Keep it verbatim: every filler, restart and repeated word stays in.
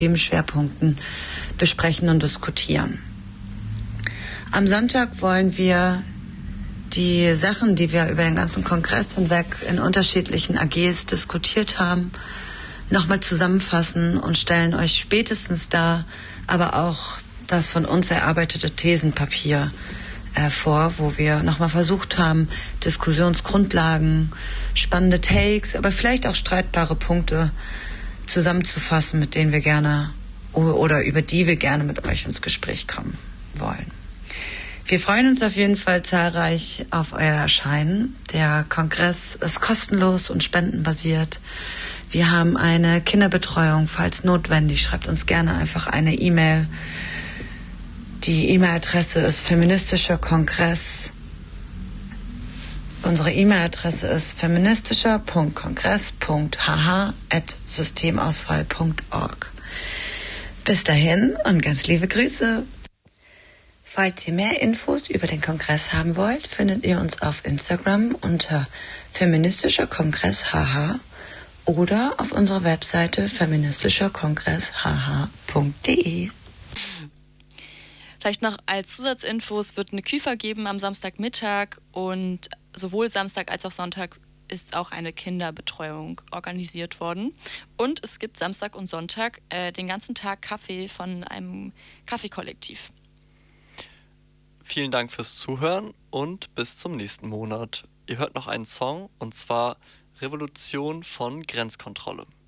Themenschwerpunkten besprechen und diskutieren. Am Sonntag wollen wir die Sachen, die wir über den ganzen Kongress hinweg in unterschiedlichen A Gs diskutiert haben, nochmal zusammenfassen und stellen euch spätestens da aber auch das von uns erarbeitete Thesenpapier äh, vor, wo wir nochmal versucht haben, Diskussionsgrundlagen, spannende Takes, aber vielleicht auch streitbare Punkte zusammenzufassen, mit denen wir gerne oder über die wir gerne mit euch ins Gespräch kommen wollen. Wir freuen uns auf jeden Fall zahlreich auf euer Erscheinen. Der Kongress ist kostenlos und spendenbasiert. Wir haben eine Kinderbetreuung, falls notwendig. Schreibt uns gerne einfach eine E-Mail. Die E-Mail-Adresse ist feministischer Kongress. Unsere E-Mail-Adresse ist feministischer Punkt kongress Punkt h h at systemausfall Punkt org. Bis dahin und ganz liebe Grüße. Falls ihr mehr Infos über den Kongress haben wollt, findet ihr uns auf Instagram unter feministischer Kongress H H oder auf unserer Webseite feministischer kongress h h punkt d e. Vielleicht noch als Zusatzinfos wird eine Küfer geben am Samstagmittag und sowohl Samstag als auch Sonntag ist auch eine Kinderbetreuung organisiert worden. Und es gibt Samstag und Sonntag äh, den ganzen Tag Kaffee von einem Kaffeekollektiv. Vielen Dank fürs Zuhören und bis zum nächsten Monat. Ihr hört noch einen Song und zwar Revolution von Grenzkontrolle.